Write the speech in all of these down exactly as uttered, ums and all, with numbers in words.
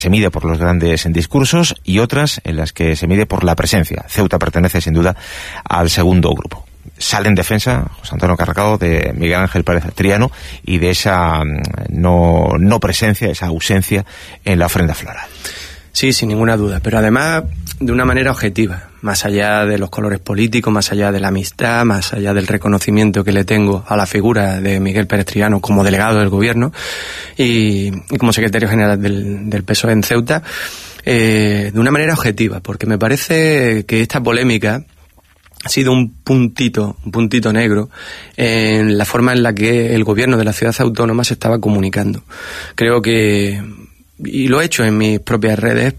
se mide por los grandes discursos y otras en las que se mide por la presencia. Ceuta pertenece sin duda al segundo grupo. Sale en defensa José Antonio Carracao de Miguel Ángel Pérez Triano y de esa no, no presencia, esa ausencia en la ofrenda floral. Sí, sin ninguna duda, pero además de una manera objetiva, más allá de los colores políticos, más allá de la amistad, más allá del reconocimiento que le tengo a la figura de Miguel Pérez Triano como delegado del gobierno y, y como secretario general del, del P S O E en Ceuta, eh, de una manera objetiva, porque me parece que esta polémica ha sido un puntito, un puntito negro en la forma en la que el gobierno de la ciudad autónoma se estaba comunicando. Creo que, y lo he hecho en mis propias redes,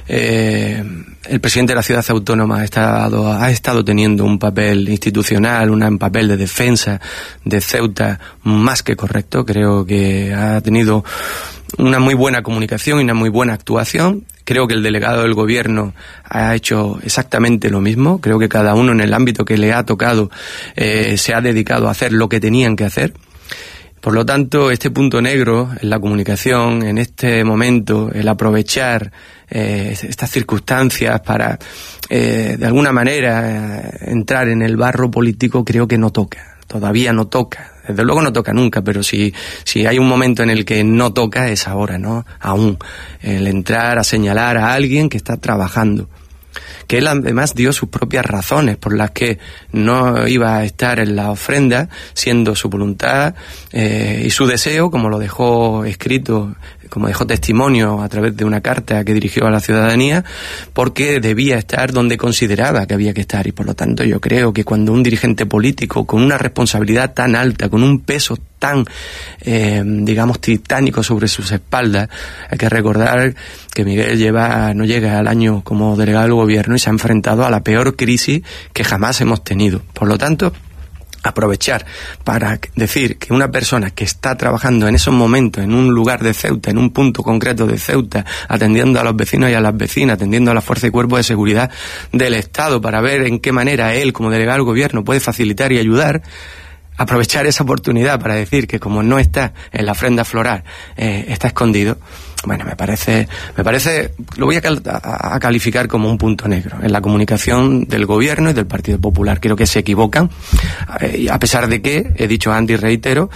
eh, el presidente de la ciudad autónoma ha estado, ha estado teniendo un papel institucional, un papel de defensa de Ceuta más que correcto. Creo que ha tenido una muy buena comunicación y una muy buena actuación. Creo que el delegado del gobierno ha hecho exactamente lo mismo. Creo que cada uno en el ámbito que le ha tocado eh, se ha dedicado a hacer lo que tenían que hacer. Por lo tanto, este punto negro en la comunicación, en este momento, el aprovechar eh, estas circunstancias para, eh, de alguna manera, eh, entrar en el barro político, creo que no toca. Todavía no toca. Desde luego no toca nunca, pero si, si hay un momento en el que no toca es ahora, ¿no? Aún. El entrar a señalar a alguien que está trabajando. Que él además dio sus propias razones por las que no iba a estar en la ofrenda, siendo su voluntad eh, y su deseo, como lo dejó escrito, como dejó testimonio a través de una carta que dirigió a la ciudadanía, porque debía estar donde consideraba que había que estar. Y por lo tanto yo creo que cuando un dirigente político con una responsabilidad tan alta, con un peso tan, eh, digamos, titánico sobre sus espaldas, hay que recordar que Miguel lleva, no llega al año como delegado del gobierno y se ha enfrentado a la peor crisis que jamás hemos tenido. Por lo tanto, aprovechar para decir que una persona que está trabajando en esos momentos en un lugar de Ceuta, en un punto concreto de Ceuta, atendiendo a los vecinos y a las vecinas, atendiendo a la fuerza y cuerpo de seguridad del Estado para ver en qué manera él, como delegado del gobierno, puede facilitar y ayudar, aprovechar esa oportunidad para decir que como no está en la ofrenda floral, eh, está escondido. Bueno, me parece, me parece, lo voy a, cal, a, a calificar como un punto negro en la comunicación del gobierno y del Partido Popular. Creo que se equivocan, eh, a pesar de que, he dicho antes y reitero,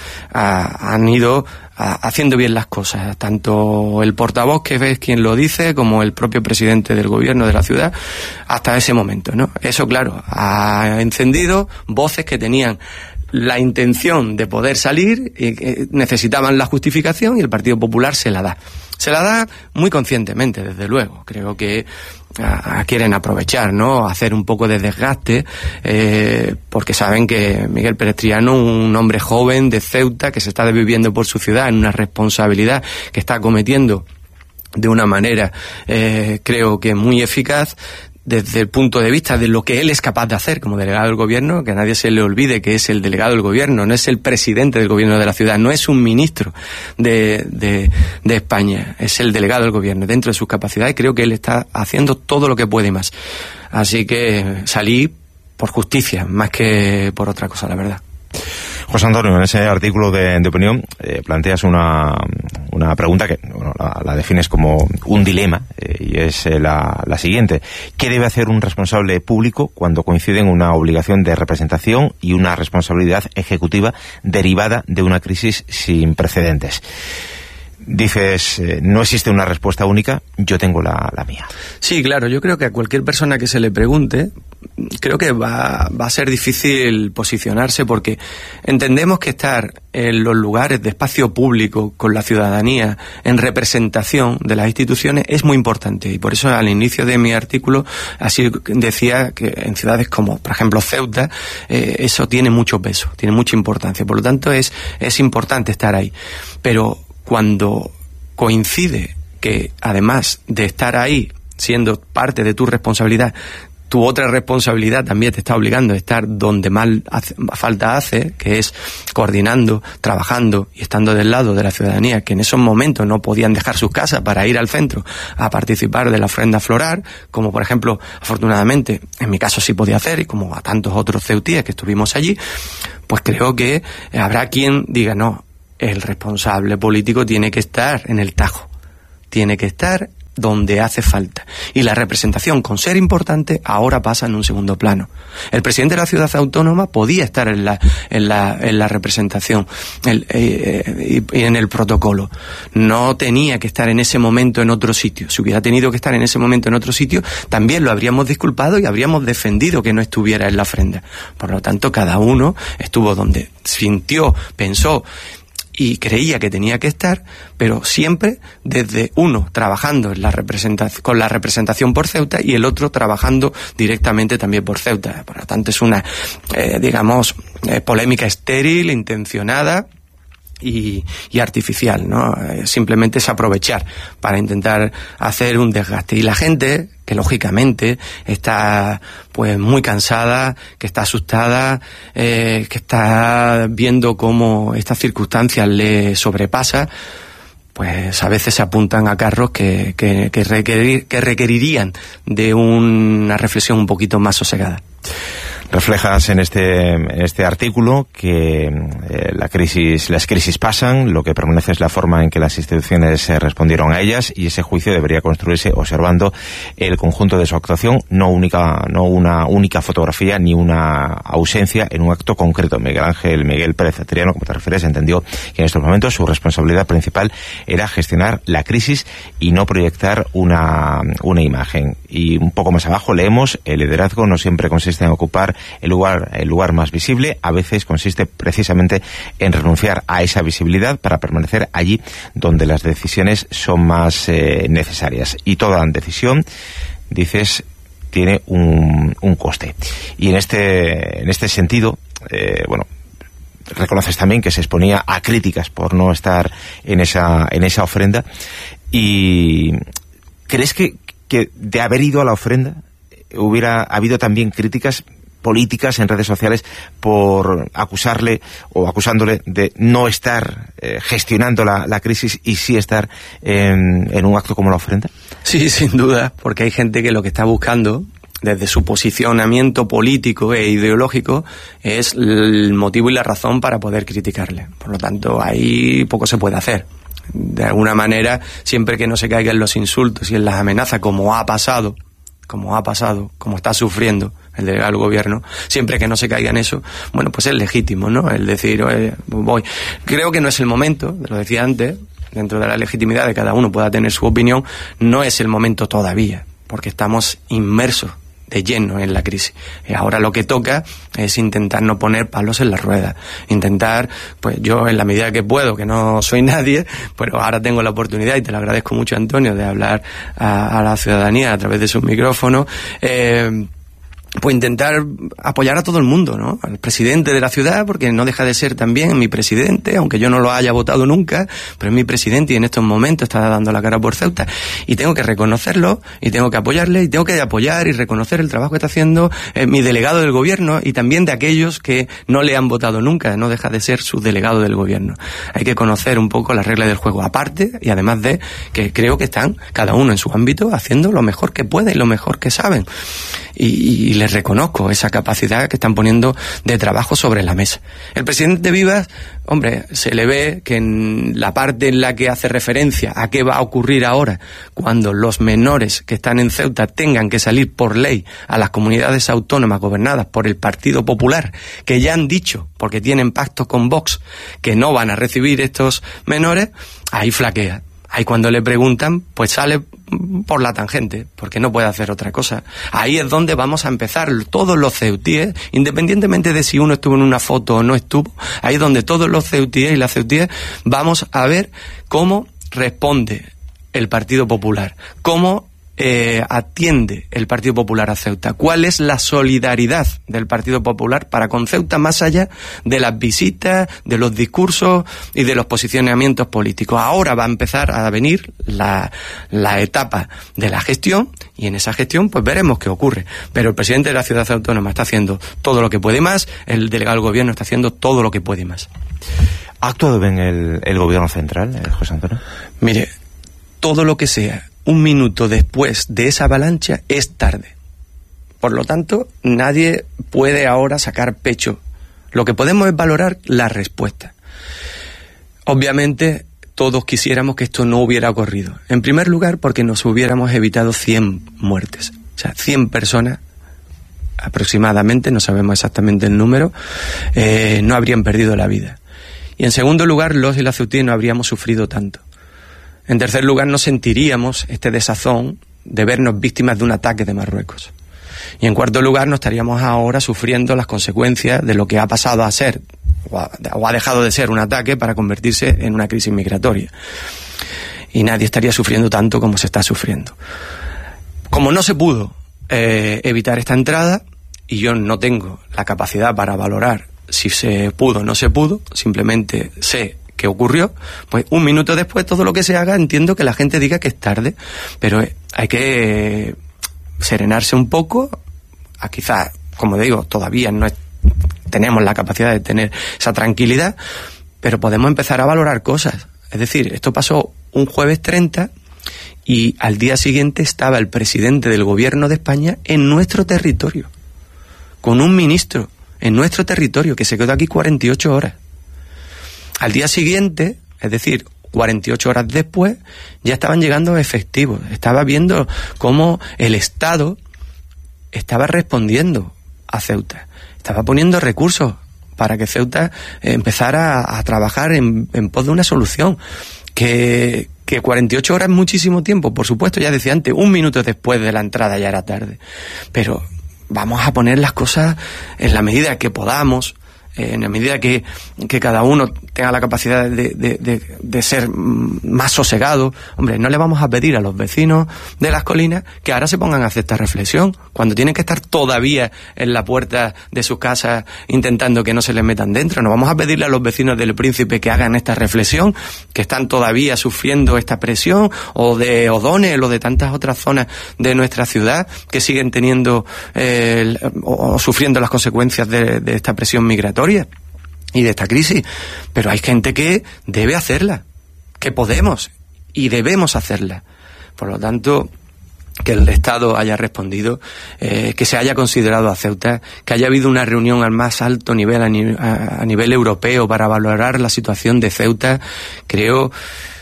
a, han ido a, haciendo bien las cosas, tanto el portavoz, que es quien lo dice, como el propio presidente del gobierno de la ciudad, hasta ese momento, ¿no? Eso, claro, ha encendido voces que tenían la intención de poder salir y que necesitaban la justificación, y el Partido Popular se la da. Se la da muy conscientemente, desde luego. Creo que a, a quieren aprovechar, ¿no? Hacer un poco de desgaste, eh, porque saben que Miguel Pérez Triano, un hombre joven de Ceuta, que se está desviviendo por su ciudad en una responsabilidad que está cometiendo de una manera, eh, creo que muy eficaz, desde el punto de vista de lo que él es capaz de hacer como delegado del gobierno, que a nadie se le olvide que es el delegado del gobierno, no es el presidente del gobierno de la ciudad, no es un ministro de, de, de España, es el delegado del gobierno. Dentro de sus capacidades creo que él está haciendo todo lo que puede y más. Así que salí por justicia, más que por otra cosa, la verdad. José Antonio, en ese artículo de, de opinión eh, planteas una, una pregunta que bueno, la, la defines como un dilema, eh, y es eh, la, la siguiente. ¿Qué debe hacer un responsable público cuando coinciden una obligación de representación y una responsabilidad ejecutiva derivada de una crisis sin precedentes? Dices, eh, no existe una respuesta única, yo tengo la, la mía. Sí, claro, yo creo que a cualquier persona que se le pregunte, creo que va, va a ser difícil posicionarse, porque entendemos que estar en los lugares de espacio público con la ciudadanía, en representación de las instituciones, es muy importante. Y por eso al inicio de mi artículo así decía que en ciudades como, por ejemplo, Ceuta, eh, eso tiene mucho peso, tiene mucha importancia. Por lo tanto, es, es importante estar ahí. Pero cuando coincide que, además de estar ahí, siendo parte de tu responsabilidad, tu otra responsabilidad también te está obligando a estar donde más hace, falta hace, que es coordinando, trabajando y estando del lado de la ciudadanía, que en esos momentos no podían dejar sus casas para ir al centro a participar de la ofrenda floral, como por ejemplo, afortunadamente, en mi caso sí podía hacer, y como a tantos otros ceutíes que estuvimos allí, pues creo que habrá quien diga, no, el responsable político tiene que estar en el Tajo, tiene que estar donde hace falta. Y la representación, con ser importante, ahora pasa en un segundo plano. El presidente de la ciudad autónoma podía estar en la, en la, en la representación el, eh, y, y en el protocolo. No tenía que estar en ese momento en otro sitio. Si hubiera tenido que estar en ese momento en otro sitio, también lo habríamos disculpado y habríamos defendido que no estuviera en la ofrenda. Por lo tanto, cada uno estuvo donde sintió, pensó y creía que tenía que estar, pero siempre desde uno trabajando en la representación, con la representación por Ceuta y el otro trabajando directamente también por Ceuta. Por lo tanto, es una, eh, digamos, eh, polémica estéril, intencionada y, y artificial, ¿no? Eh, simplemente es aprovechar para intentar hacer un desgaste. Y la gente, que lógicamente está pues muy cansada, que está asustada, eh, que está viendo cómo estas circunstancias le sobrepasa, pues a veces se apuntan a carros que, que, que, requerir, que requerirían de una reflexión un poquito más sosegada. Reflejas en este, en este artículo que eh, la crisis, las crisis pasan, lo que permanece es la forma en que las instituciones eh, respondieron a ellas, y ese juicio debería construirse observando el conjunto de su actuación, no única, no una única fotografía ni una ausencia en un acto concreto. Miguel Ángel Miguel Pérez Triano, como te refieres, entendió que en estos momentos su responsabilidad principal era gestionar la crisis y no proyectar una, una imagen. Y un poco más abajo leemos: el liderazgo no siempre consiste en ocupar el lugar, el lugar más visible, a veces consiste precisamente en renunciar a esa visibilidad para permanecer allí donde las decisiones son más eh, necesarias. Y toda decisión, dices, tiene un, un coste. Y en este, en este sentido, eh, bueno, reconoces también que se exponía a críticas por no estar en esa, en esa ofrenda. Y ¿crees que, que de haber ido a la ofrenda hubiera habido también críticas políticas en redes sociales por acusarle o acusándole de no estar eh, gestionando la, la crisis y sí estar en, en un acto como la ofrenda? Sí, sin duda, porque hay gente que lo que está buscando desde su posicionamiento político e ideológico es el motivo y la razón para poder criticarle. Por lo tanto, ahí poco se puede hacer. De alguna manera, siempre que no se caiga en los insultos y en las amenazas, como ha pasado, como ha pasado, como está sufriendo el delegado del gobierno, siempre que no se caiga en eso, bueno, pues es legítimo, ¿no? El decir, oye, voy. Creo que no es el momento, lo decía antes, dentro de la legitimidad de cada uno pueda tener su opinión, no es el momento todavía, porque estamos inmersos de lleno en la crisis. Y ahora lo que toca es intentar no poner palos en la rueda, intentar, pues yo en la medida que puedo, que no soy nadie, pero ahora tengo la oportunidad, y te lo agradezco mucho, Antonio, de hablar a, a la ciudadanía a través de sus micrófonos, eh, pues intentar apoyar a todo el mundo, ¿no? Al presidente de la ciudad, porque no deja de ser también mi presidente, aunque yo no lo haya votado nunca, pero es mi presidente y en estos momentos está dando la cara por Ceuta. Y tengo que reconocerlo, y tengo que apoyarle, y tengo que apoyar y reconocer el trabajo que está haciendo eh, mi delegado del gobierno, y también de aquellos que no le han votado nunca, no deja de ser su delegado del gobierno. Hay que conocer un poco las reglas del juego, aparte, y además de que creo que están cada uno en su ámbito haciendo lo mejor que puede y lo mejor que saben. Y, y les reconozco esa capacidad que están poniendo de trabajo sobre la mesa. El presidente Vivas, hombre, se le ve que en la parte en la que hace referencia a qué va a ocurrir ahora cuando los menores que están en Ceuta tengan que salir por ley a las comunidades autónomas gobernadas por el Partido Popular, que ya han dicho, porque tienen pacto con Vox, que no van a recibir estos menores, ahí flaquea. Ahí cuando le preguntan, pues sale por la tangente, porque no puede hacer otra cosa. Ahí es donde vamos a empezar todos los ceutíes, independientemente de si uno estuvo en una foto o no estuvo, ahí es donde todos los ceutíes y las ceutíes vamos a ver cómo responde el Partido Popular, cómo Eh, atiende el Partido Popular a Ceuta, cuál es la solidaridad del Partido Popular para con Ceuta, más allá de las visitas, de los discursos y de los posicionamientos políticos. Ahora va a empezar a venir la, la etapa de la gestión, y en esa gestión pues veremos qué ocurre. Pero el presidente de la ciudad autónoma está haciendo todo lo que puede más, el delegado del gobierno está haciendo todo lo que puede más. ¿Ha actuado bien el, el gobierno central, eh, José Antonio? Mire, todo lo que sea un minuto después de esa avalancha es tarde. Por lo tanto, nadie puede ahora sacar pecho. Lo que podemos es valorar la respuesta. Obviamente, todos quisiéramos que esto no hubiera ocurrido. En primer lugar, porque nos hubiéramos evitado cien muertes. O sea, cien personas aproximadamente, no sabemos exactamente el número, eh, no habrían perdido la vida. Y en segundo lugar, los y las ceutíes no habríamos sufrido tanto. En tercer lugar, no sentiríamos este desazón de vernos víctimas de un ataque de Marruecos. Y en cuarto lugar, no estaríamos ahora sufriendo las consecuencias de lo que ha pasado a ser, o ha, o ha dejado de ser un ataque para convertirse en una crisis migratoria. Y nadie estaría sufriendo tanto como se está sufriendo. Como no se pudo eh, evitar esta entrada, y yo no tengo la capacidad para valorar si se pudo o no se pudo, simplemente sé que ocurrió, pues un minuto después todo lo que se haga entiendo que la gente diga que es tarde, pero hay que serenarse un poco, a quizás, como digo, todavía no es, tenemos la capacidad de tener esa tranquilidad, pero podemos empezar a valorar cosas. Es decir, esto pasó un jueves treinta y al día siguiente estaba el presidente del gobierno de España en nuestro territorio, con un ministro en nuestro territorio que se quedó aquí cuarenta y ocho horas. Al día siguiente, es decir, cuarenta y ocho horas después, ya estaban llegando efectivos. Estaba viendo cómo el Estado estaba respondiendo a Ceuta. Estaba poniendo recursos para que Ceuta empezara a, a trabajar en, en pos de una solución. Que, que cuarenta y ocho horas es muchísimo tiempo, por supuesto, ya decía antes, un minuto después de la entrada ya era tarde. Pero vamos a poner las cosas en la medida que podamos, en la medida que, que cada uno tenga la capacidad de, de, de, de ser más sosegado. Hombre, no le vamos a pedir a los vecinos de las colinas que ahora se pongan a hacer esta reflexión, cuando tienen que estar todavía en la puerta de sus casas intentando que no se les metan dentro. No vamos a pedirle a los vecinos del Príncipe que hagan esta reflexión, que están todavía sufriendo esta presión, o de O'Donnell o de tantas otras zonas de nuestra ciudad que siguen teniendo eh, o, o sufriendo las consecuencias de, de esta presión migratoria y de esta crisis. Pero hay gente que debe hacerla, que podemos y debemos hacerla. Por lo tanto, que el Estado haya respondido, eh, que se haya considerado a Ceuta, que haya habido una reunión al más alto nivel, a, ni, a, a nivel europeo, para valorar la situación de Ceuta, creo.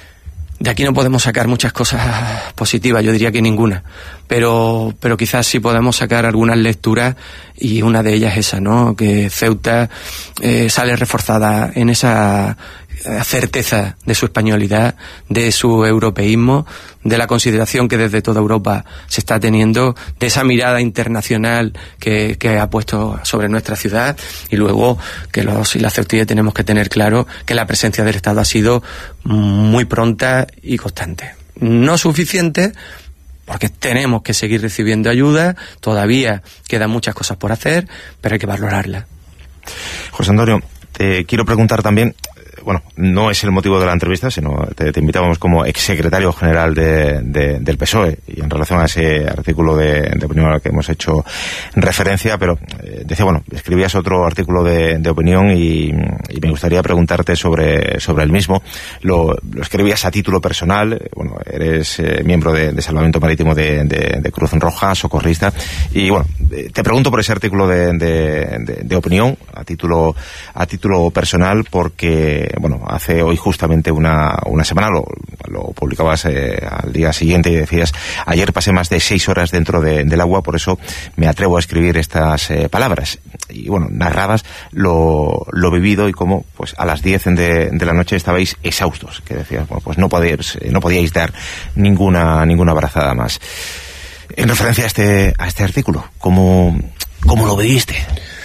De aquí no podemos sacar muchas cosas positivas, yo diría que ninguna, pero pero quizás sí podemos sacar algunas lecturas, y una de ellas esa, ¿no? Que Ceuta eh, sale reforzada en esa certeza de su españolidad, de su europeísmo, de la consideración que desde toda Europa se está teniendo, de esa mirada internacional que, que ha puesto sobre nuestra ciudad, y luego que los y las ceutíes tenemos que tener claro que la presencia del Estado ha sido muy pronta y constante. No suficiente, porque tenemos que seguir recibiendo ayuda, todavía quedan muchas cosas por hacer, pero hay que valorarlas. José Antonio, te quiero preguntar también, bueno, no es el motivo de la entrevista, sino te, te invitábamos como exsecretario general de, de, del P S O E, y en relación a ese artículo de, de opinión al que hemos hecho referencia, pero eh, decía, bueno, escribías otro artículo de, de opinión y, y me gustaría preguntarte sobre, sobre el mismo. Lo, lo escribías a título personal, bueno, eres eh, miembro de, de Salvamento Marítimo de, de, de Cruz Roja, socorrista, y bueno, te pregunto por ese artículo de, de, de, de opinión a título, a título personal, porque bueno, hace hoy justamente una, una semana lo, lo publicabas eh, al día siguiente y decías: ayer pasé más de seis horas dentro de, del agua, por eso me atrevo a escribir estas eh, palabras. Y bueno, narrabas lo, lo vivido y cómo pues a las diez de, de la noche estabais exhaustos, que decías, bueno, pues no podíais, no podíais dar ninguna, ninguna abrazada más. En referencia a este, a este artículo, ¿cómo, cómo lo viviste?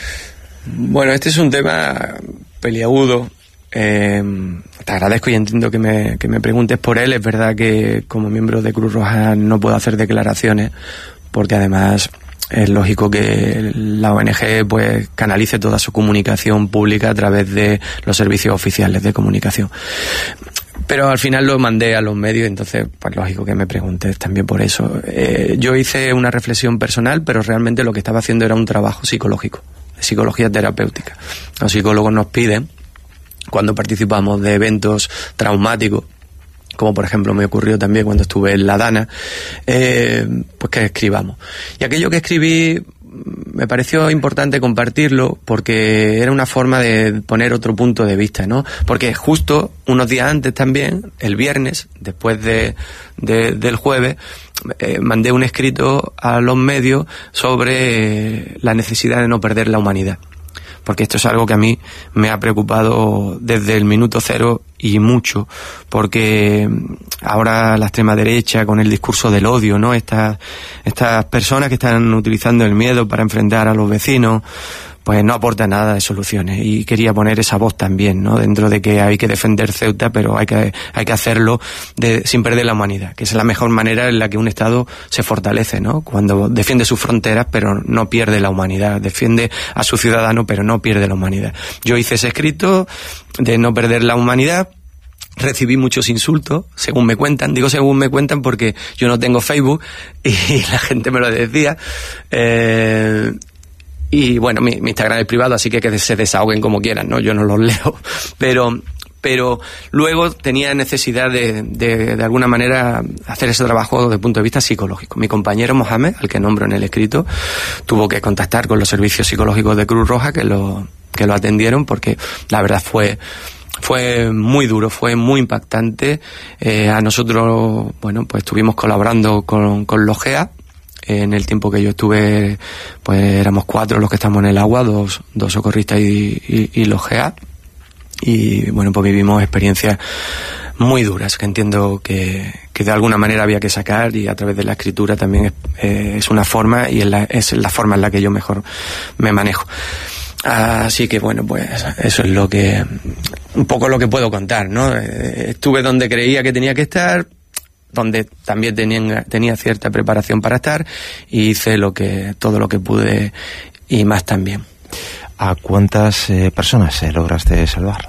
Bueno, este es un tema peliagudo. Eh, te agradezco y entiendo que me, que me preguntes por él. Es verdad que como miembro de Cruz Roja no puedo hacer declaraciones, porque además es lógico que la O N G pues canalice toda su comunicación pública a través de los servicios oficiales de comunicación. Pero al final lo mandé a los medios, entonces pues lógico que me preguntes también por eso. Eh, yo hice una reflexión personal, pero realmente lo que estaba haciendo era un trabajo psicológico, de psicología terapéutica. Los psicólogos nos piden, cuando participamos de eventos traumáticos, como por ejemplo me ocurrió también cuando estuve en La Dana, eh, pues que escribamos. Y aquello que escribí me pareció importante compartirlo porque era una forma de poner otro punto de vista, ¿no? Porque justo unos días antes también, el viernes, después de, de del jueves, eh, mandé un escrito a los medios sobre la necesidad de no perder la humanidad. Porque esto es algo que a mí me ha preocupado desde el minuto cero y mucho, porque ahora la extrema derecha con el discurso del odio, ¿no? Estas, estas personas que están utilizando el miedo para enfrentar a los vecinos, pues no aporta nada de soluciones, y quería poner esa voz también, ¿no? Dentro de que hay que defender Ceuta, pero hay que hay que hacerlo de, sin perder la humanidad, que es la mejor manera en la que un Estado se fortalece, ¿no? Cuando defiende sus fronteras, pero no pierde la humanidad, defiende a su ciudadano, pero no pierde la humanidad. Yo hice ese escrito de no perder la humanidad. Recibí muchos insultos, según me cuentan. Digo según me cuentan porque yo no tengo Facebook y la gente me lo decía. Eh... Y bueno, mi, mi Instagram es privado, así que que se desahoguen como quieran, ¿no? Yo no los leo. Pero, pero luego tenía necesidad de, de, de alguna manera, hacer ese trabajo desde el punto de vista psicológico. Mi compañero Mohamed, al que nombro en el escrito, tuvo que contactar con los servicios psicológicos de Cruz Roja que lo, que lo atendieron, porque la verdad fue, fue muy duro, fue muy impactante. Eh, a nosotros, bueno, pues estuvimos colaborando con, con los G E A. En el tiempo que yo estuve, pues éramos cuatro los que estamos en el agua, dos, dos socorristas y, y, y los G E A. Y bueno, pues vivimos experiencias muy duras, que entiendo que, que de alguna manera había que sacar, y a través de la escritura también es, eh, es una forma, y es la, es la forma en la que yo mejor me manejo. Así que bueno, pues eso es lo que, un poco lo que puedo contar, ¿no? Estuve donde creía que tenía que estar, donde también tenía, tenía cierta preparación para estar, y hice lo que, todo lo que pude y más también. ¿A cuántas eh, personas eh, lograste salvar?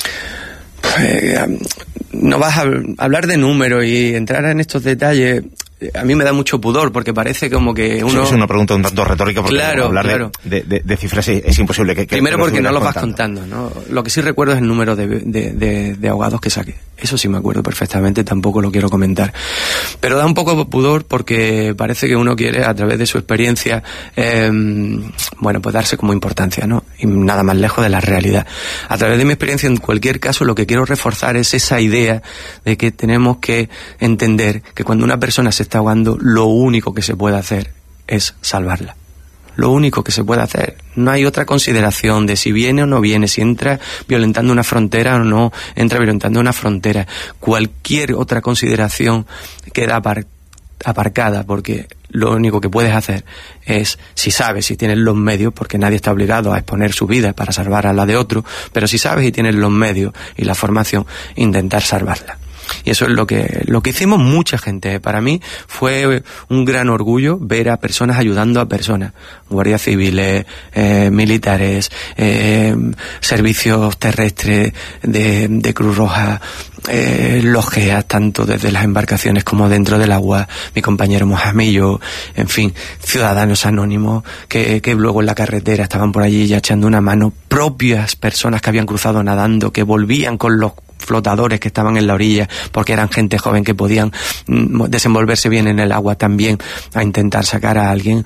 Pues, no vas a hablar de números y entrar en estos detalles. A mí me da mucho pudor, porque parece como que uno... Sí, es una pregunta un tanto retórica, porque claro, hablar claro. De, de, de cifras es, es imposible. Que, que Primero porque no los vas contando. contando, ¿no? Lo que sí recuerdo es el número de, de, de, de ahogados que saqué. Eso sí me acuerdo perfectamente, tampoco lo quiero comentar. Pero da un poco de pudor porque parece que uno quiere, a través de su experiencia, eh, bueno, pues darse como importancia, ¿no? Y nada más lejos de la realidad. A través de mi experiencia, en cualquier caso, lo que quiero reforzar es esa idea de que tenemos que entender que cuando una persona se está ahogando, lo único que se puede hacer es salvarla. Lo único que se puede hacer. No hay otra consideración de si viene o no viene, si entra violentando una frontera o no entra violentando una frontera. Cualquier otra consideración queda apar- aparcada, porque lo único que puedes hacer es, si sabes, si tienes los medios, porque nadie está obligado a exponer su vida para salvar a la de otro, pero si sabes y tienes los medios y la formación, intentar salvarla. Y eso es lo que lo que hicimos mucha gente. Para mí fue un gran orgullo ver a personas ayudando a personas, guardias civiles, eh, militares, eh, servicios terrestres de, de Cruz Roja, eh, los G E A, tanto desde las embarcaciones como dentro del agua, mi compañero Mohamed y yo, en fin, ciudadanos anónimos que, que luego en la carretera estaban por allí ya echando una mano, propias personas que habían cruzado nadando, que volvían con los flotadores que estaban en la orilla, porque eran gente joven que podían mm, desenvolverse bien en el agua también, a intentar sacar a alguien.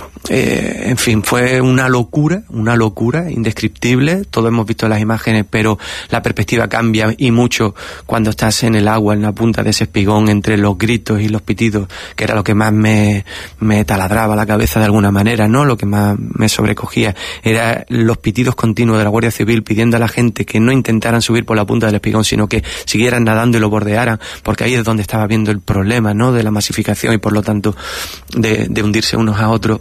Eh, en fin, fue una locura, una locura indescriptible. Todos hemos visto las imágenes, pero la perspectiva cambia, y mucho cuando estás en el agua, en la punta de ese espigón, entre los gritos y los pitidos, que era lo que más me, me taladraba la cabeza de alguna manera, ¿no? Lo que más me sobrecogía era los pitidos continuos de la Guardia Civil pidiendo a la gente que no intentaran subir por la punta del espigón, sino que siguieran nadando y lo bordearan, porque ahí es donde estaba viendo el problema, ¿no? De la masificación y por lo tanto de, de hundirse unos a otros.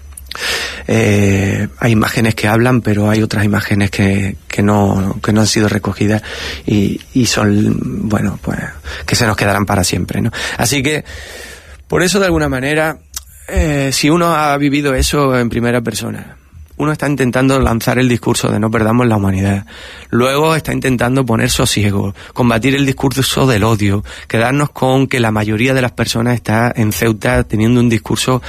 Eh, hay imágenes que hablan, pero hay otras imágenes que, que no que no han sido recogidas y, y son, bueno, pues que se nos quedarán para siempre, ¿no? Así que por eso, de alguna manera, eh, si uno ha vivido eso en primera persona, uno está intentando lanzar el discurso de no perdamos la humanidad. Luego está intentando poner sosiego, combatir el discurso del odio, quedarnos con que la mayoría de las personas está en Ceuta teniendo un discurso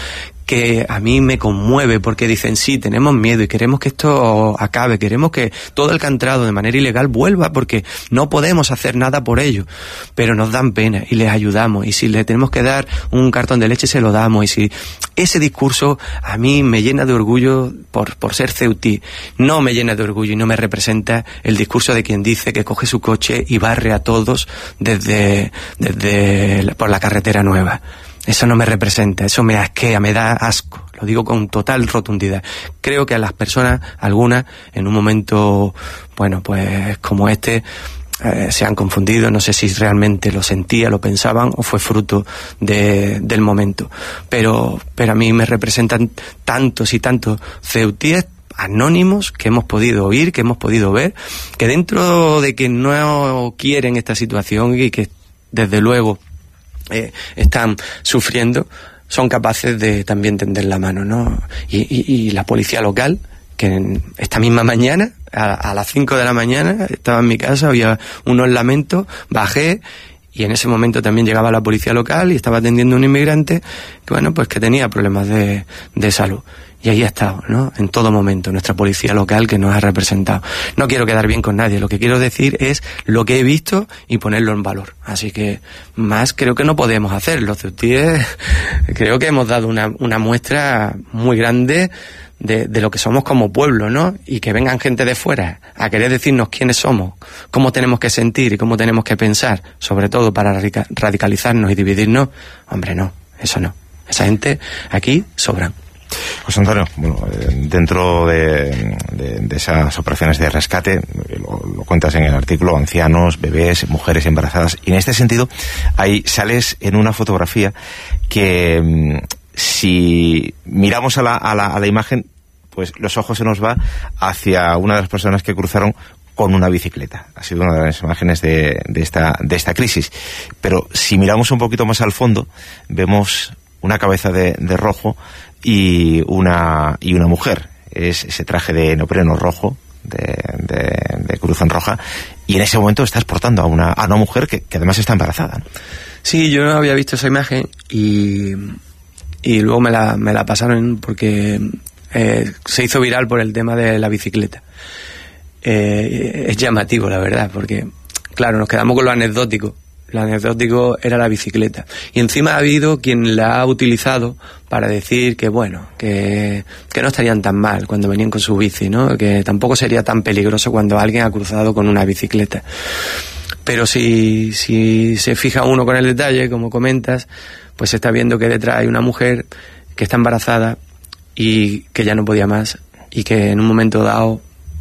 que a mí me conmueve, porque dicen, sí, tenemos miedo y queremos que esto acabe, queremos que todo el que ha entrado de manera ilegal vuelva, porque no podemos hacer nada por ello, pero nos dan pena y les ayudamos, y si le tenemos que dar un cartón de leche se lo damos, y si ese discurso a mí me llena de orgullo por, por ser ceutí, no me llena de orgullo y no me representa el discurso de quien dice que coge su coche y barre a todos desde, desde por la carretera nueva. Eso no me representa, eso me asquea, me da asco, lo digo con total rotundidad. Creo que a las personas, algunas, en un momento, bueno, pues como este, eh, se han confundido, no sé si realmente lo sentían, lo pensaban, o fue fruto de, del momento. Pero, pero a mí me representan tantos y tantos ceutíes anónimos que hemos podido oír, que hemos podido ver, que dentro de que no quieren esta situación y que desde luego Eh, están sufriendo, son capaces de también tender la mano, ¿no? Y, y, y la policía local, que en esta misma mañana, a, a las cinco de la mañana, estaba en mi casa, había unos lamentos, bajé, y en ese momento también llegaba la policía local y estaba atendiendo a un inmigrante que, bueno, pues que tenía problemas de, de salud. Y ahí ha estado, ¿no? En todo momento, nuestra policía local que nos ha representado. No quiero quedar bien con nadie, lo que quiero decir es lo que he visto y ponerlo en valor. Así que más creo que no podemos hacer. Los ceutíes creo que hemos dado una, una muestra muy grande de, de lo que somos como pueblo, ¿no? Y que vengan gente de fuera a querer decirnos quiénes somos, cómo tenemos que sentir y cómo tenemos que pensar, sobre todo para radicalizarnos y dividirnos. Hombre, no, eso no. Esa gente aquí sobran. José Antonio, bueno, dentro de, de, de esas operaciones de rescate, lo, lo cuentas en el artículo, ancianos, bebés, mujeres embarazadas, y en este sentido ahí sales en una fotografía que si miramos a la, a la, a la imagen, pues los ojos se nos va hacia una de las personas que cruzaron con una bicicleta. Ha sido una de las imágenes de, de esta, de esta crisis. Pero si miramos un poquito más al fondo, vemos una cabeza de, de rojo y una y una mujer. Es ese traje de neopreno rojo de, de, de Cruz en Roja, y en ese momento estás portando a una, a una mujer que, que además está embarazada, ¿no? Sí, yo no había visto esa imagen y, y luego me la, me la pasaron porque eh, se hizo viral por el tema de la bicicleta. Eh, es llamativo, la verdad, porque claro, nos quedamos con lo anecdótico. Lo anecdótico era la bicicleta. Y encima ha habido quien la ha utilizado para decir que, bueno, que, que no estarían tan mal cuando venían con su bici, ¿no? Que tampoco sería tan peligroso cuando alguien ha cruzado con una bicicleta. Pero si, si se fija uno con el detalle, como comentas, pues se está viendo que detrás hay una mujer que está embarazada y que ya no podía más, y que en un momento dado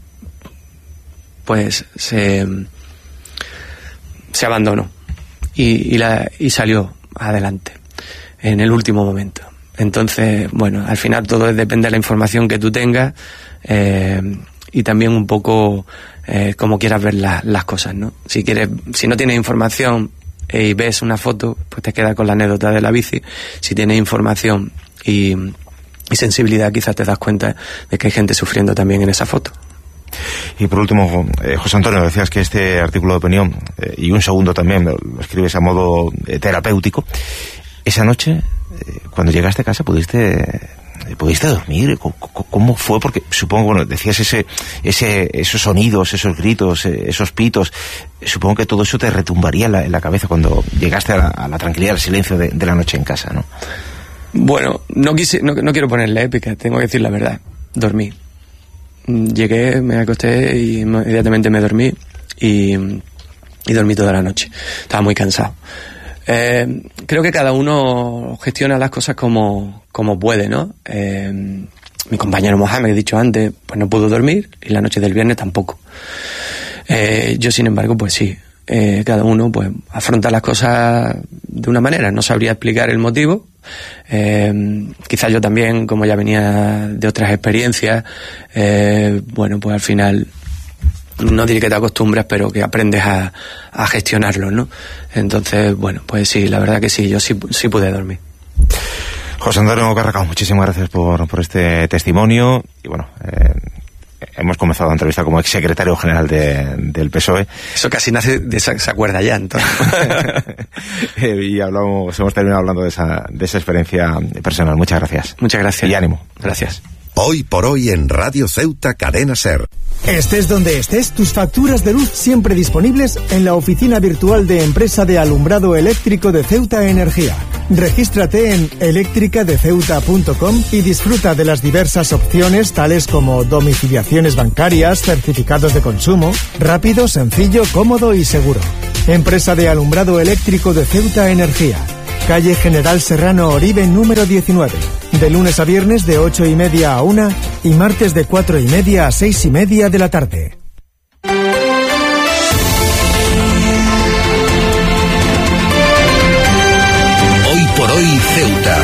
pues se, se abandonó. Y, y, la, y salió adelante en el último momento. Entonces, bueno, al final todo depende de la información que tú tengas eh, y también un poco eh, cómo quieras ver la, las cosas, ¿no? Si quieres, si no tienes información y ves una foto, pues te quedas con la anécdota de la bici. Si tienes información y, y sensibilidad, quizás te das cuenta de que hay gente sufriendo también en esa foto. Y por último, eh, José Antonio, decías que este artículo de opinión, eh, y un segundo también, lo, lo escribes a modo eh, terapéutico. Esa noche, eh, cuando llegaste a casa, ¿pudiste, eh, ¿pudiste dormir? ¿Cómo, ¿Cómo fue? Porque supongo, bueno, decías ese, ese, esos sonidos, esos gritos, eh, esos pitos. Supongo que todo eso te retumbaría en la, en la cabeza cuando llegaste a la, a la tranquilidad, al silencio de, de la noche en casa, ¿no? Bueno, no, quise, no, no quiero ponerle épica, tengo que decir la verdad. Dormí. Llegué, me acosté y inmediatamente me dormí y, y dormí toda la noche. Estaba muy cansado. Eh, creo que cada uno gestiona las cosas como, como puede, ¿no? Eh, mi compañero Mohamed, he dicho antes, pues no pudo dormir, y la noche del viernes tampoco. Eh, yo, sin embargo, pues sí. Eh, cada uno pues afronta las cosas de una manera. No sabría explicar el motivo. Eh, quizás yo también, como ya venía de otras experiencias, eh, bueno, pues al final no diré que te acostumbras, pero que aprendes a, a gestionarlo, ¿no? Entonces, bueno, pues sí, la verdad que sí, yo sí, sí pude dormir. José Antonio Carracao, muchísimas gracias por, por este testimonio, y bueno, eh, hemos comenzado la entrevista como exsecretario general de, del P S O E. Eso casi nace de esa, se acuerda ya, entonces. Y hablamos, hemos terminado hablando de esa, de esa experiencia personal. Muchas gracias. Muchas gracias. Y ánimo. Gracias. Hoy por hoy en Radio Ceuta Cadena Ser. Estés donde estés, tus facturas de luz siempre disponibles en la oficina virtual de empresa de alumbrado eléctrico de Ceuta Energía. Regístrate en eléctrica de ceuta punto com y disfruta de las diversas opciones tales como domiciliaciones bancarias, certificados de consumo, rápido, sencillo, cómodo y seguro. Empresa de alumbrado eléctrico de Ceuta Energía. Calle General Serrano Oribe número diecinueve. De lunes a viernes de ocho y media a una y martes de cuatro y media a seis y media de la tarde. Hoy por hoy Ceuta.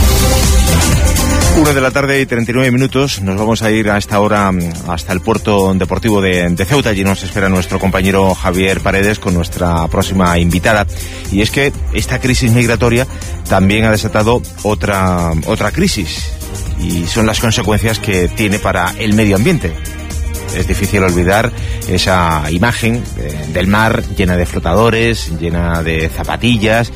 Una de la tarde y treinta y nueve minutos. Nos vamos a ir a esta hora hasta el puerto deportivo de, de Ceuta. Allí nos espera nuestro compañero Javier Paredes con nuestra próxima invitada. Y es que esta crisis migratoria también ha desatado otra, otra crisis. Y son las consecuencias que tiene para el medio ambiente. Es difícil olvidar esa imagen eh, del mar llena de flotadores, llena de zapatillas,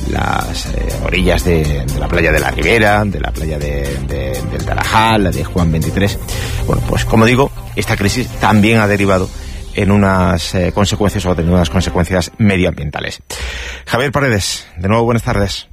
las eh, orillas de, de la playa de la Ribera, de la playa de, de, del Tarajal, la de Juan veintitrés. Bueno, pues como digo, esta crisis también ha derivado en unas eh, consecuencias o ha tenido unas consecuencias medioambientales. Javier Paredes, de nuevo buenas tardes.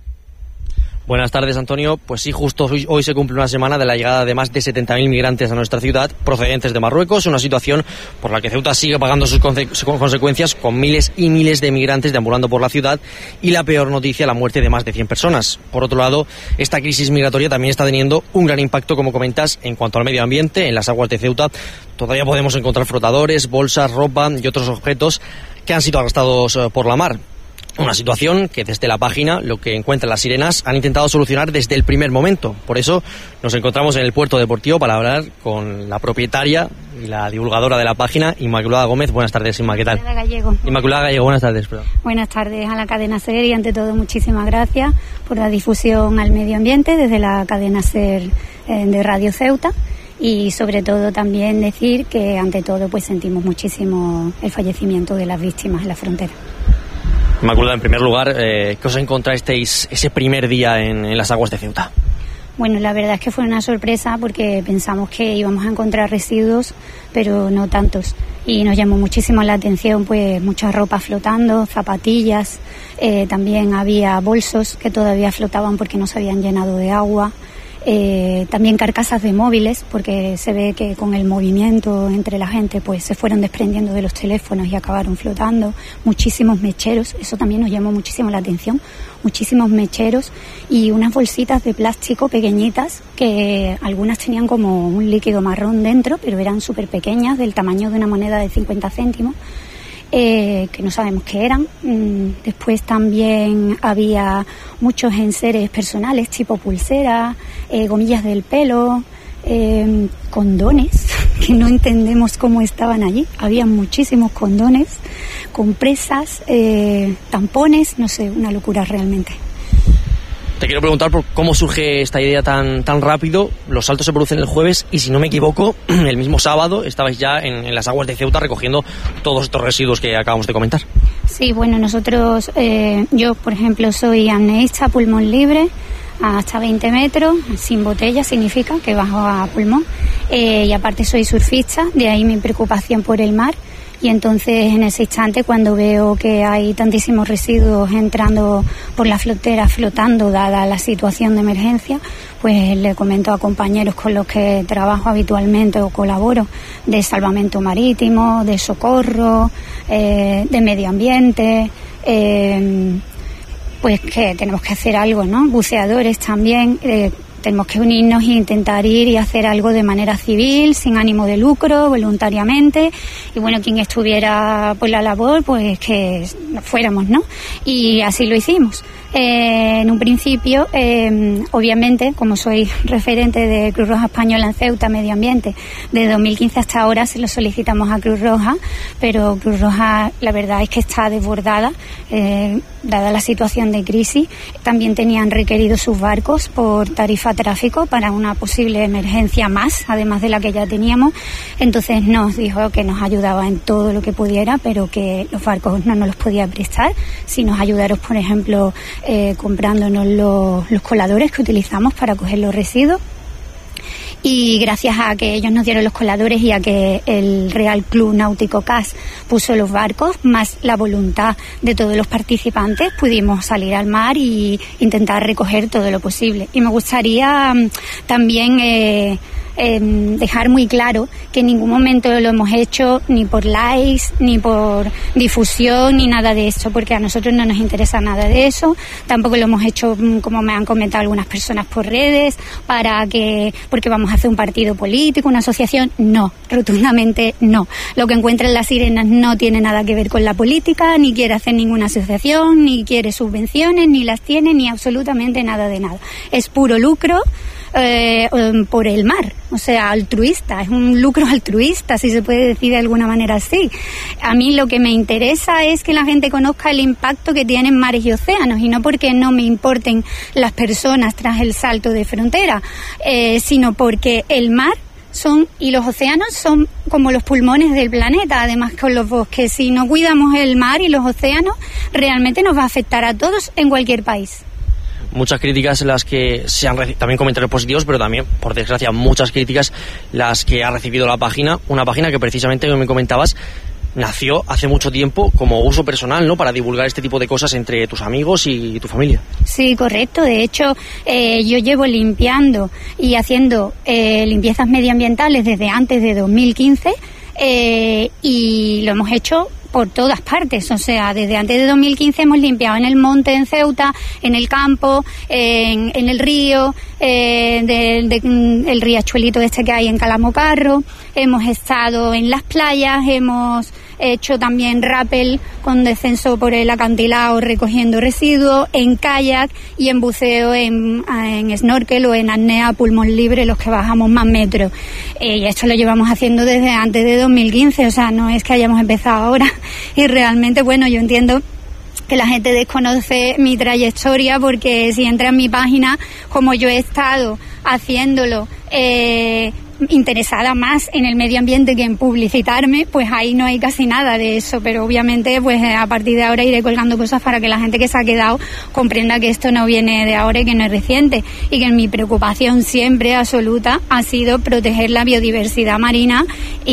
Buenas tardes, Antonio. Pues sí, justo hoy, hoy se cumple una semana de la llegada de más de setenta mil migrantes a nuestra ciudad procedentes de Marruecos, una situación por la que Ceuta sigue pagando sus conse- consecuencias con miles y miles de migrantes deambulando por la ciudad y la peor noticia, la muerte de más de cien personas. Por otro lado, esta crisis migratoria también está teniendo un gran impacto, como comentas, en cuanto al medio ambiente. En las aguas de Ceuta todavía podemos encontrar flotadores, bolsas, ropa y otros objetos que han sido arrastrados por la mar. Una situación que desde la página, lo que encuentran las sirenas, han intentado solucionar desde el primer momento. Por eso nos encontramos en el puerto deportivo para hablar con la propietaria y la divulgadora de la página, Inmaculada Gómez. Buenas tardes, Inma, ¿qué tal? Inmaculada Gallego. Inmaculada Gallego, buenas tardes. Perdón. Buenas tardes a la cadena SER y ante todo muchísimas gracias por la difusión al medio ambiente desde la cadena SER eh, de Radio Ceuta. Y sobre todo también decir que ante todo pues sentimos muchísimo el fallecimiento de las víctimas en la frontera. Inmaculada, en primer lugar, eh, ¿qué os encontrasteis ese primer día en, en las aguas de Ceuta? Bueno, la verdad es que fue una sorpresa porque pensamos que íbamos a encontrar residuos, pero no tantos. Y nos llamó muchísimo la atención pues mucha ropa flotando, zapatillas, eh, también había bolsos que todavía flotaban porque no se habían llenado de agua. Eh, también carcasas de móviles, porque se ve que con el movimiento entre la gente pues se fueron desprendiendo de los teléfonos y acabaron flotando. Muchísimos mecheros, eso también nos llamó muchísimo la atención, muchísimos mecheros y unas bolsitas de plástico pequeñitas que algunas tenían como un líquido marrón dentro, pero eran súper pequeñas, del tamaño de una moneda de cincuenta céntimos. Eh, que no sabemos qué eran. Después también había muchos enseres personales, tipo pulseras, eh, gomillas del pelo, eh, condones, que no entendemos cómo estaban allí. Había muchísimos condones, compresas, eh, tampones, no sé, una locura realmente. Te quiero preguntar por cómo surge esta idea tan tan rápido. Los saltos se producen el jueves y, si no me equivoco, el mismo sábado estabais ya en, en las aguas de Ceuta recogiendo todos estos residuos que acabamos de comentar. Sí, bueno, nosotros, eh, yo por ejemplo soy apneísta, pulmón libre, hasta veinte metros, sin botella, significa que bajo a pulmón, eh, y aparte soy surfista, de ahí mi preocupación por el mar. Y entonces en ese instante, cuando veo que hay tantísimos residuos entrando por la frontera, flotando, dada la situación de emergencia, pues le comento a compañeros con los que trabajo habitualmente o colaboro, de salvamento marítimo, de socorro, eh, de medio ambiente, eh, pues que tenemos que hacer algo, ¿no? Buceadores también, eh, tenemos que unirnos e intentar ir y hacer algo de manera civil, sin ánimo de lucro, voluntariamente. Y bueno, quien estuviera por la labor, pues que fuéramos, ¿no? Y así lo hicimos. Eh, en un principio, eh, obviamente, como soy referente de Cruz Roja Española en Ceuta, Medio Ambiente, de dos mil quince hasta ahora se lo solicitamos a Cruz Roja, pero Cruz Roja la verdad es que está desbordada, eh, dada la situación de crisis. También tenían requerido sus barcos por tarifa mucha tráfico para una posible emergencia más, además de la que ya teníamos. Entonces nos dijo que nos ayudaba en todo lo que pudiera, pero que los barcos no nos los podía prestar. Si nos ayudaros, por ejemplo, eh, comprándonos los, los coladores que utilizamos para coger los residuos. Y gracias a que ellos nos dieron los coladores y a que el Real Club Náutico C A S puso los barcos, más la voluntad de todos los participantes, pudimos salir al mar y intentar recoger todo lo posible. Y me gustaría um, también eh, eh, dejar muy claro que en ningún momento lo hemos hecho ni por likes, ni por difusión, ni nada de eso, porque a nosotros no nos interesa nada de eso. Tampoco lo hemos hecho, como me han comentado algunas personas, por redes, para que porque vamos a hacer un partido político, una asociación. No, rotundamente no. Lo que encuentran las sirenas no tiene nada que ver con la política, ni quiere hacer ninguna asociación, ni quiere subvenciones, ni las tiene, ni absolutamente nada de nada. Es puro lucro eh, por el mar, o sea, altruista, es un lucro altruista, si se puede decir de alguna manera así. A mí lo que me interesa es que la gente conozca el impacto que tienen mares y océanos, y no porque no me importen las personas tras el salto de frontera, eh, sino porque el mar son y los océanos son como los pulmones del planeta, además con los bosques. Si no cuidamos el mar y los océanos, realmente nos va a afectar a todos en cualquier país. Muchas críticas las que se han recibido, también comentarios positivos, pero también, por desgracia, muchas críticas las que ha recibido la página, una página que precisamente, como me comentabas, nació hace mucho tiempo como uso personal, ¿no?, para divulgar este tipo de cosas entre tus amigos y tu familia. Sí, correcto. De hecho, eh, yo llevo limpiando y haciendo eh, limpiezas medioambientales desde antes de dos mil quince eh, y lo hemos hecho por todas partes, o sea, desde antes de dos mil quince hemos limpiado en el monte en Ceuta, en el campo, en, en el río, eh, de, de, el riachuelito este que hay en Calamocarro, hemos estado en las playas, hemos hecho también rappel con descenso por el acantilado recogiendo residuos, en kayak y en buceo en, en snorkel o en apnea pulmón libre, los que bajamos más metros. Eh, y esto lo llevamos haciendo desde antes de dos mil quince, o sea, no es que hayamos empezado ahora. Y realmente, bueno, yo entiendo que la gente desconoce mi trayectoria, porque si entra en mi página, como yo he estado haciéndolo, eh, interesada más en el medio ambiente que en publicitarme, pues ahí no hay casi nada de eso, pero obviamente pues a partir de ahora iré colgando cosas para que la gente que se ha quedado comprenda que esto no viene de ahora y que no es reciente, y que mi preocupación siempre absoluta ha sido proteger la biodiversidad marina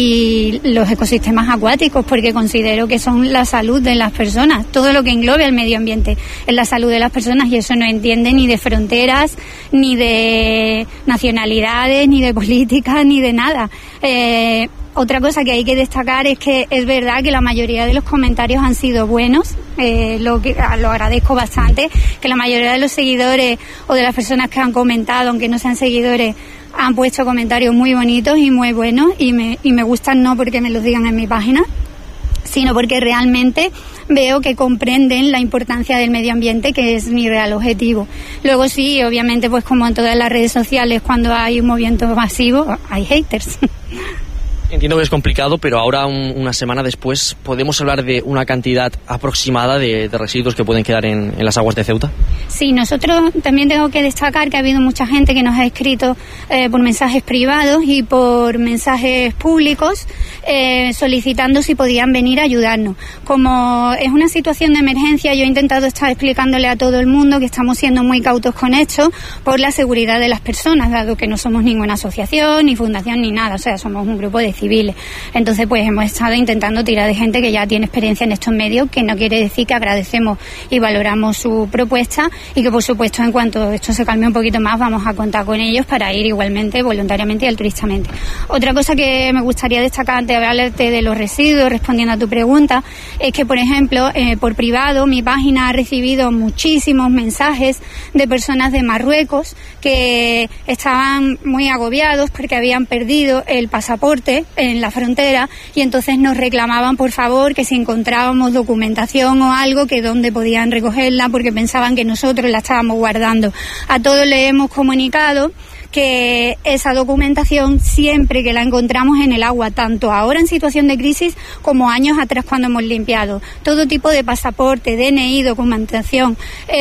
y los ecosistemas acuáticos, porque considero que son la salud de las personas. Todo lo que englobe el medio ambiente es la salud de las personas, y eso no entiende ni de fronteras, ni de nacionalidades, ni de política, ni de nada. Eh, otra cosa que hay que destacar es que es verdad que la mayoría de los comentarios han sido buenos, eh, lo, que, lo agradezco bastante, que la mayoría de los seguidores o de las personas que han comentado, aunque no sean seguidores, han puesto comentarios muy bonitos y muy buenos, y me, y me gustan no porque me los digan en mi página, sino porque realmente veo que comprenden la importancia del medio ambiente, que es mi real objetivo. Luego sí, obviamente, pues como en todas las redes sociales, cuando hay un movimiento masivo, hay haters. Entiendo que es complicado, pero ahora, un, una semana después, ¿podemos hablar de una cantidad aproximada de, de residuos que pueden quedar en, en las aguas de Ceuta? Sí, nosotros también tengo que destacar que ha habido mucha gente que nos ha escrito eh, por mensajes privados y por mensajes públicos eh, solicitando si podían venir a ayudarnos. Como es una situación de emergencia, yo he intentado estar explicándole a todo el mundo que estamos siendo muy cautos con esto por la seguridad de las personas, dado que no somos ninguna asociación, ni fundación, ni nada, o sea, somos un grupo de civiles. Entonces, pues hemos estado intentando tirar de gente que ya tiene experiencia en estos medios, que no quiere decir que agradecemos y valoramos su propuesta, y que por supuesto en cuanto esto se calme un poquito más vamos a contar con ellos para ir igualmente, voluntariamente y altruistamente. Otra cosa que me gustaría destacar antes de hablarte de los residuos, respondiendo a tu pregunta, es que, por ejemplo, eh, por privado, mi página ha recibido muchísimos mensajes de personas de Marruecos que estaban muy agobiados porque habían perdido el pasaporte en la frontera, y entonces nos reclamaban, por favor, que si encontrábamos documentación o algo, que dónde podían recogerla, porque pensaban que nosotros la estábamos guardando. A todos les hemos comunicado que esa documentación siempre que la encontramos en el agua, tanto ahora en situación de crisis como años atrás cuando hemos limpiado. Todo tipo de pasaporte, D N I, documentación,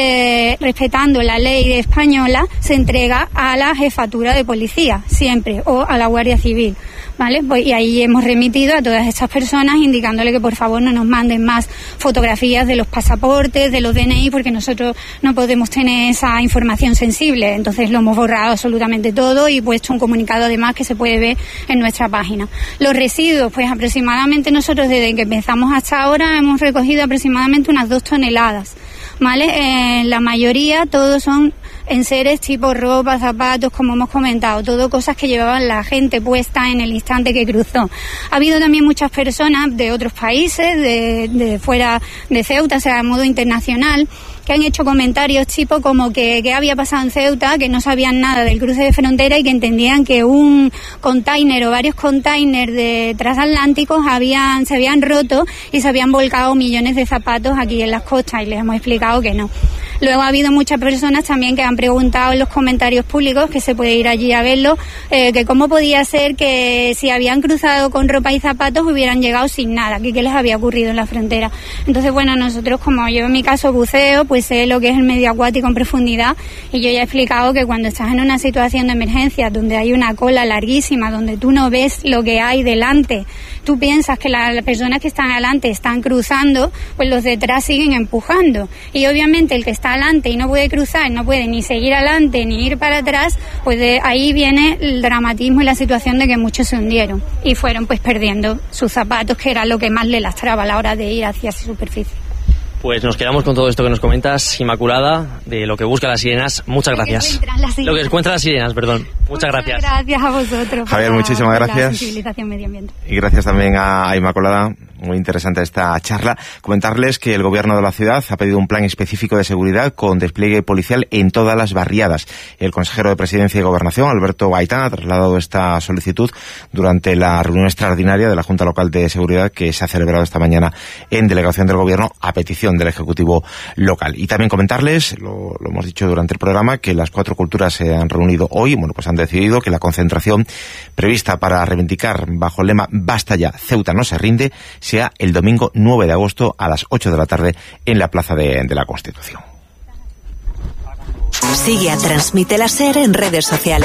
eh, respetando la ley española, se entrega a la jefatura de policía, siempre, o a la Guardia Civil. ¿Vale? Pues, y ahí hemos remitido a todas estas personas indicándole que por favor no nos manden más fotografías de los pasaportes, de los D N I, porque nosotros no podemos tener esa información sensible. Entonces lo hemos borrado absolutamente todo y puesto un comunicado además que se puede ver en nuestra página. Los residuos, pues aproximadamente nosotros desde que empezamos hasta ahora hemos recogido aproximadamente unas dos toneladas. ¿Vale? Eh, la mayoría todos son enseres tipo ropa, zapatos, como hemos comentado, todo cosas que llevaban la gente puesta en el instante que cruzó. Ha habido también muchas personas de otros países, de, de fuera de Ceuta, o sea, a modo internacional, que han hecho comentarios tipo como que, que había pasado en Ceuta, que no sabían nada del cruce de frontera y que entendían que un container o varios containers de transatlánticos habían, se habían roto y se habían volcado millones de zapatos aquí en las costas, y les hemos explicado que no. Luego ha habido muchas personas también que han preguntado en los comentarios públicos, que se puede ir allí a verlo, eh, que cómo podía ser que si habían cruzado con ropa y zapatos hubieran llegado sin nada, que qué les había ocurrido en la frontera. Entonces, bueno, nosotros, como yo en mi caso buceo, pues sé lo que es el medio acuático en profundidad, y yo ya he explicado que cuando estás en una situación de emergencia donde hay una cola larguísima, donde tú no ves lo que hay delante, tú piensas que la, las personas que están adelante están cruzando, pues los detrás siguen empujando. Y obviamente el que está adelante y no puede cruzar, no puede ni seguir adelante ni ir para atrás, pues de ahí viene el dramatismo y la situación de que muchos se hundieron y fueron pues perdiendo sus zapatos, que era lo que más le lastraba a la hora de ir hacia esa superficie. Pues nos quedamos con todo esto que nos comentas, Inmaculada, de lo que buscan las sirenas. Muchas gracias. Lo que encuentran las sirenas, perdón. Muchas, Muchas gracias. Gracias a vosotros. Javier, muchísimas gracias. La sensibilización medioambiental. Y gracias también a Inmaculada. Muy interesante esta charla. Comentarles que el gobierno de la ciudad ha pedido un plan específico de seguridad con despliegue policial en todas las barriadas. El consejero de Presidencia y Gobernación, Alberto Gaitán, ha trasladado esta solicitud durante la reunión extraordinaria de la Junta Local de Seguridad que se ha celebrado esta mañana en delegación del Gobierno a petición del Ejecutivo local. Y también comentarles, lo, lo hemos dicho durante el programa, que las cuatro culturas se han reunido hoy. Bueno, pues han decidido que la concentración prevista para reivindicar bajo el lema Basta ya, Ceuta no se rinde, sea el domingo nueve de agosto a las ocho de la tarde en la Plaza de, de la Constitución. Sigue a Transmite la SER en redes sociales.